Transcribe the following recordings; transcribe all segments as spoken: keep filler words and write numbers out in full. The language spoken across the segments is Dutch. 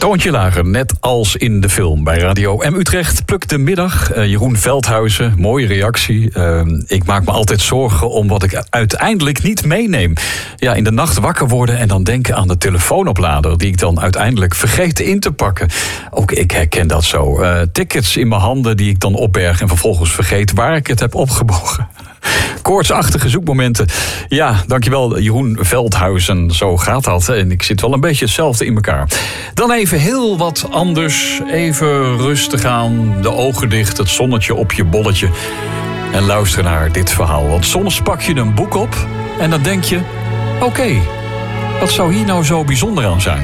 Toontje lager, net als in de film bij Radio M Utrecht. Pluk de middag, uh, Jeroen Veldhuizen, mooie reactie. Uh, ik maak me altijd zorgen om wat ik uiteindelijk niet meeneem. Ja, in de nacht wakker worden en dan denken aan de telefoonoplader die ik dan uiteindelijk vergeet in te pakken. Ook ik herken dat zo. Uh, tickets in mijn handen die ik dan opberg en vervolgens vergeet waar ik het heb opgebogen. Koortsachtige zoekmomenten. Ja, dankjewel Jeroen Veldhuizen. Zo gaat dat. En ik zit wel een beetje hetzelfde in elkaar. Dan even heel wat anders. Even rustig aan. De ogen dicht. Het zonnetje op je bolletje. En luister naar dit verhaal. Want soms pak je een boek op. En dan denk je. Oké, okay, wat zou hier nou zo bijzonder aan zijn?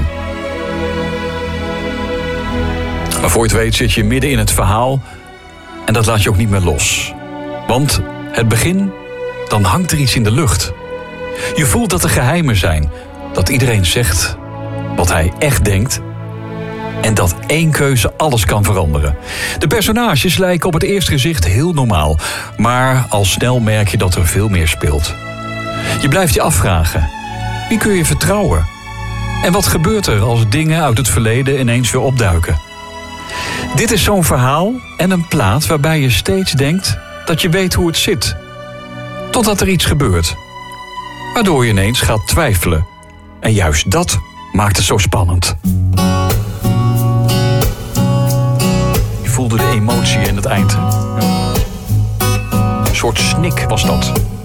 Maar voor je het weet zit je midden in het verhaal. En dat laat je ook niet meer los. Want het begin, dan hangt er iets in de lucht. Je voelt dat er geheimen zijn. Dat iedereen zegt wat hij echt denkt. En dat één keuze alles kan veranderen. De personages lijken op het eerste gezicht heel normaal. Maar al snel merk je dat er veel meer speelt. Je blijft je afvragen. Wie kun je vertrouwen? En wat gebeurt er als dingen uit het verleden ineens weer opduiken? Dit is zo'n verhaal en een plaat waarbij je steeds denkt dat je weet hoe het zit. Totdat er iets gebeurt. Waardoor je ineens gaat twijfelen. En juist dat maakt het zo spannend. Je voelde de emotie in het eind. Een soort snik was dat.